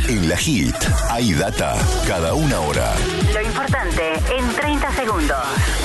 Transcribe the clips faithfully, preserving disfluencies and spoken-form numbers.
En la Hit hay data cada una hora. Lo importante en treinta segundos.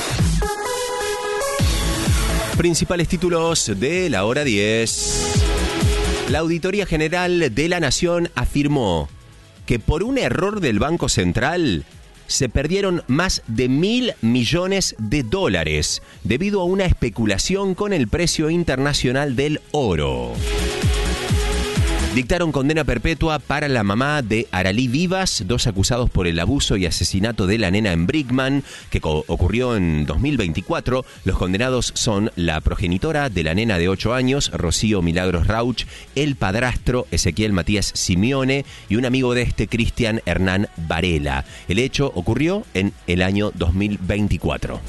Principales títulos de la hora diez. La Auditoría General de la Nación afirmó que por un error del Banco Central se perdieron más de mil millones de dólares debido a una especulación con el precio internacional del oro. Dictaron condena perpetua para la mamá de Aralí Vivas, dos acusados por el abuso y asesinato de la nena en Brickman, que co- ocurrió en dos mil veinticuatro. Los condenados son la progenitora de la nena de ocho años, Rocío Milagros Rauch, el padrastro, Ezequiel Matías Simeone, y un amigo de este, Cristian Hernán Varela. El hecho ocurrió en el año dos mil veinticuatro.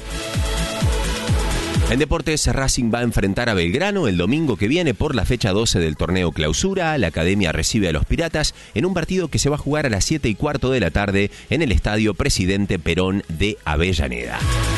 En deportes, Racing va a enfrentar a Belgrano el domingo que viene por la fecha doce del torneo Clausura. La academia recibe a los Piratas en un partido que se va a jugar a las siete y cuarto de la tarde en el Estadio Presidente Perón de Avellaneda.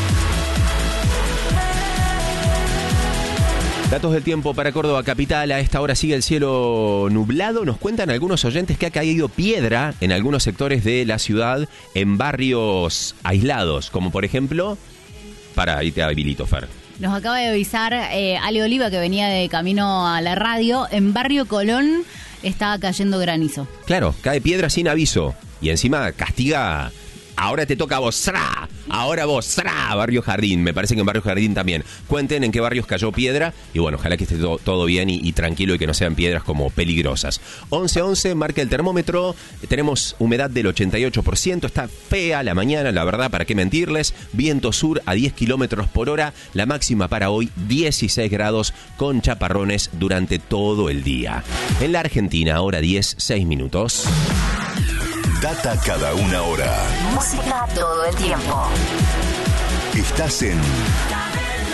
Datos del tiempo para Córdoba capital. A esta hora sigue el cielo nublado. Nos cuentan algunos oyentes que ha caído piedra en algunos sectores de la ciudad en barrios aislados, como por ejemplo... Para, ahí te habilito, Fer. Nos acaba de avisar eh, Ale Oliva, que venía de camino a la radio. En Barrio Colón está cayendo granizo. Claro, cae piedra sin aviso. Y encima castiga... Ahora te toca a vos, ¡sra! Ahora vos, ¡sra! Barrio Jardín. Me parece que en Barrio Jardín también. Cuenten en qué barrios cayó piedra. Y bueno, ojalá que esté todo, todo bien y, y tranquilo y que no sean piedras como peligrosas. once once, marca el termómetro. Tenemos humedad del ochenta y ocho por ciento. Está fea la mañana, la verdad, para qué mentirles. Viento sur a diez kilómetros por hora. La máxima para hoy, dieciséis grados con chaparrones durante todo el día. En la Argentina, hora diez, seis minutos. Data cada una hora. Música todo el tiempo. Estás en